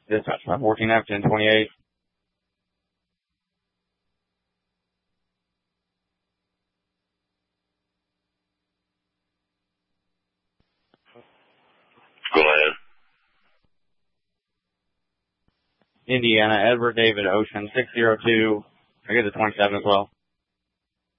Dispatch 514F, 1028. Go ahead. Indiana, Edward David Ocean, 602. I get the 27 as well.